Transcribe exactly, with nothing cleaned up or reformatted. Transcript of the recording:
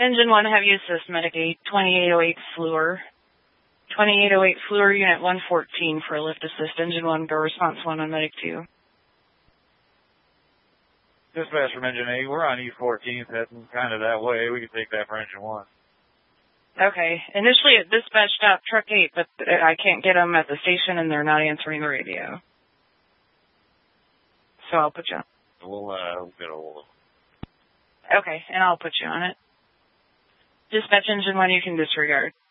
Engine one, heavy assist, Medic eight, twenty-eight oh eight Fluor. twenty-eight oh eight Fluor, Unit one fourteen for a lift assist. Engine one, go response one on Medic two. Dispatch from Engine eight, we're on E fourteen, heading kind of that way. We can take that for Engine one. Okay. Initially it dispatched out Truck eight, but I can't get them at the station and they're not answering the radio. So I'll put you on. We'll, uh, we'll get a hold of them. Okay, and I'll put you on it. Dispatch Engine one, you can disregard.